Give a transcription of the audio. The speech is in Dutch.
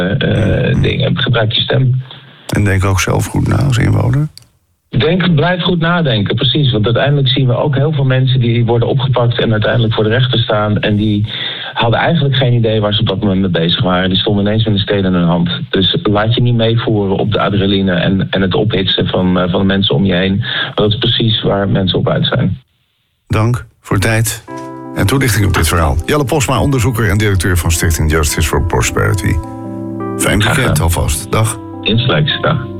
dingen. Gebruik je stem. En denk ook zelf goed na als inwoner. Blijf goed nadenken, precies. Want uiteindelijk zien we ook heel veel mensen die worden opgepakt en uiteindelijk voor de rechter staan. En die hadden eigenlijk geen idee waar ze op dat moment mee bezig waren. Die stonden ineens met een steen in hun hand. Dus laat je niet meevoeren op de adrenaline en het ophitsen van de mensen om je heen. Want dat is precies waar mensen op uit zijn. Dank voor de tijd en toelichting op dit verhaal. Jelle Posma, onderzoeker en directeur van Stichting Justice for Prosperity. Fijn weekend alvast. Dag. Insgelijks, dag.